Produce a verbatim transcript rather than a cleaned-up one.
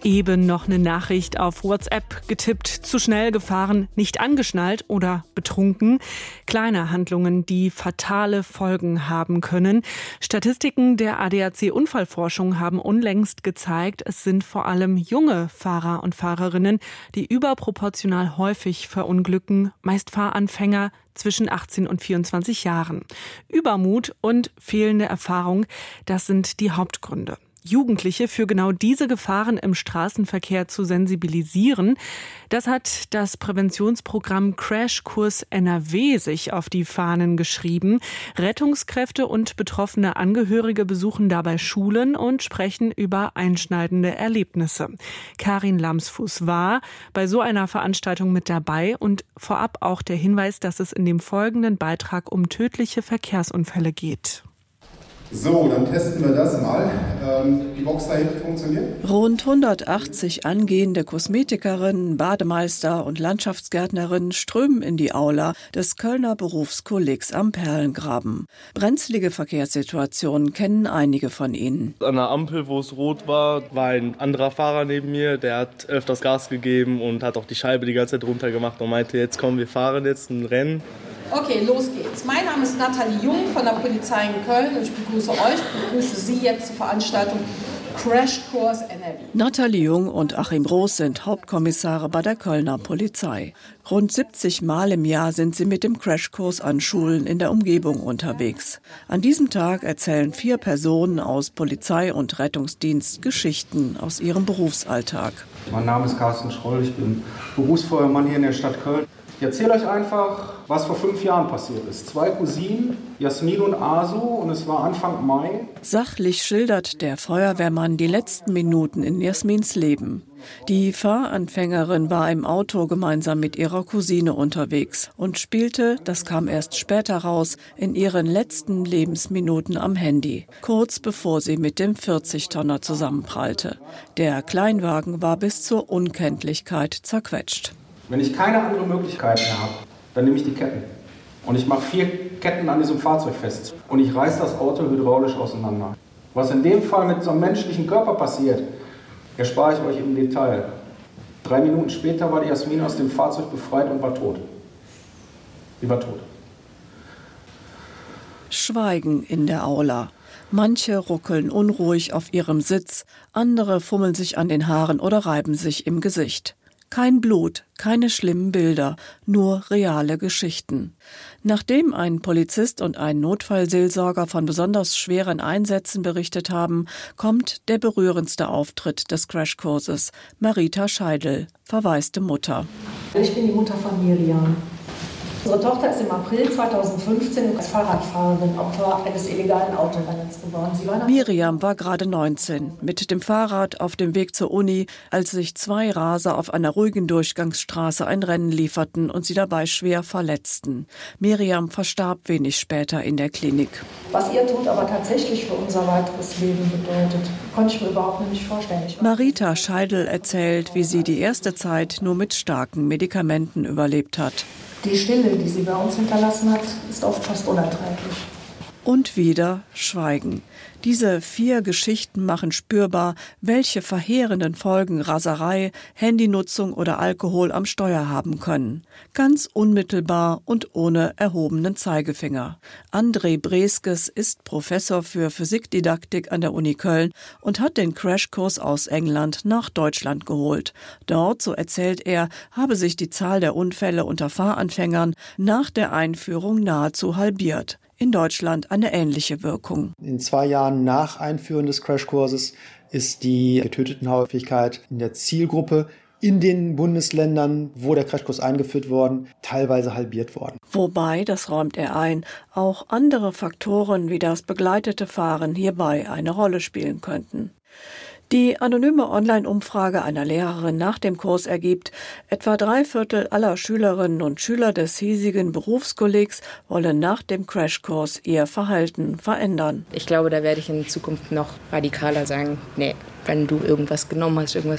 Eben noch eine Nachricht auf WhatsApp getippt, zu schnell gefahren, nicht angeschnallt oder betrunken. Kleine Handlungen, die fatale Folgen haben können. Statistiken der A D A C-Unfallforschung haben unlängst gezeigt, es sind vor allem junge Fahrer und Fahrerinnen, die überproportional häufig verunglücken, meist Fahranfänger zwischen achtzehn und vierundzwanzig Jahren. Übermut und fehlende Erfahrung, das sind die Hauptgründe. Jugendliche für genau diese Gefahren im Straßenverkehr zu sensibilisieren. Das hat das Präventionsprogramm Crashkurs N R W sich auf die Fahnen geschrieben. Rettungskräfte und betroffene Angehörige besuchen dabei Schulen und sprechen über einschneidende Erlebnisse. Karin Lamsfuß war bei so einer Veranstaltung mit dabei und vorab auch der Hinweis, dass es in dem folgenden Beitrag um tödliche Verkehrsunfälle geht. So, dann testen wir das mal. Ähm, die Box da hinten funktioniert? Rund hundertachtzig angehende Kosmetikerinnen, Bademeister und Landschaftsgärtnerinnen strömen in die Aula des Kölner Berufskollegs am Perlengraben. Brenzlige Verkehrssituationen kennen einige von ihnen. An der Ampel, wo es rot war, war ein anderer Fahrer neben mir, der hat öfters Gas gegeben und hat auch die Scheibe die ganze Zeit runtergemacht und meinte, jetzt komm, wir fahren jetzt ein Rennen. Okay, los geht's. Mein Name ist Nathalie Jung von der Polizei in Köln und ich begrüße euch, begrüße Sie jetzt zur Veranstaltung Crashkurs N R W. Nathalie Jung und Achim Roos sind Hauptkommissare bei der Kölner Polizei. Rund siebzig Mal im Jahr sind sie mit dem Crashkurs an Schulen in der Umgebung unterwegs. An diesem Tag erzählen vier Personen aus Polizei und Rettungsdienst Geschichten aus ihrem Berufsalltag. Mein Name ist Carsten Schroll, ich bin Berufsfeuerwehrmann hier in der Stadt Köln. Ich erzähle euch einfach, was vor fünf Jahren passiert ist. Zwei Cousinen, Jasmin und Asu, und es war Anfang Mai. Sachlich schildert der Feuerwehrmann die letzten Minuten in Jasmins Leben. Die Fahranfängerin war im Auto gemeinsam mit ihrer Cousine unterwegs und spielte, das kam erst später raus, in ihren letzten Lebensminuten am Handy, kurz bevor sie mit dem vierzig-Tonner zusammenprallte. Der Kleinwagen war bis zur Unkenntlichkeit zerquetscht. Wenn ich keine andere Möglichkeit mehr habe, dann nehme ich die Ketten. Und ich mache vier Ketten an diesem Fahrzeug fest. Und ich reiße das Auto hydraulisch auseinander. Was in dem Fall mit so einem menschlichen Körper passiert, erspare ich euch im Detail. Drei Minuten später war die Jasmin aus dem Fahrzeug befreit und war tot. Sie war tot. Schweigen in der Aula. Manche ruckeln unruhig auf ihrem Sitz, andere fummeln sich an den Haaren oder reiben sich im Gesicht. Kein Blut, keine schlimmen Bilder, nur reale Geschichten. Nachdem ein Polizist und ein Notfallseelsorger von besonders schweren Einsätzen berichtet haben, kommt der berührendste Auftritt des Crashkurses. Marita Scheidel, verwaiste Mutter. Ich bin die Mutter von Miriam. Unsere Tochter ist im April zweitausendfünfzehn als Fahrradfahrerin Opfer eines illegalen Autorennens geworden. Sie war Miriam war gerade neunzehn, mit dem Fahrrad auf dem Weg zur Uni, als sich zwei Raser auf einer ruhigen Durchgangsstraße ein Rennen lieferten und sie dabei schwer verletzten. Miriam verstarb wenig später in der Klinik. Was ihr Tod aber tatsächlich für unser weiteres Leben bedeutet, konnte ich mir überhaupt nicht vorstellen. Marita Scheidel erzählt, wie sie die erste Zeit nur mit starken Medikamenten überlebt hat. Die Stille, die sie bei uns hinterlassen hat, ist oft fast unerträglich. Und wieder Schweigen. Diese vier Geschichten machen spürbar, welche verheerenden Folgen Raserei, Handynutzung oder Alkohol am Steuer haben können. Ganz unmittelbar und ohne erhobenen Zeigefinger. André Breskes ist Professor für Physikdidaktik an der Uni Köln und hat den Crashkurs aus England nach Deutschland geholt. Dort, so erzählt er, habe sich die Zahl der Unfälle unter Fahranfängern nach der Einführung nahezu halbiert. In Deutschland eine ähnliche Wirkung. In zwei Jahren nach Einführung des Crashkurses ist die Getötetenhäufigkeit in der Zielgruppe in den Bundesländern, wo der Crashkurs eingeführt worden, teilweise halbiert worden. Wobei, das räumt er ein, auch andere Faktoren wie das begleitete Fahren hierbei eine Rolle spielen könnten. Die anonyme Online-Umfrage einer Lehrerin nach dem Kurs ergibt, etwa drei Viertel aller Schülerinnen und Schüler des hiesigen Berufskollegs wollen nach dem Crashkurs ihr Verhalten verändern. Ich glaube, da werde ich in Zukunft noch radikaler sagen, nee, wenn du irgendwas genommen hast, irgendwas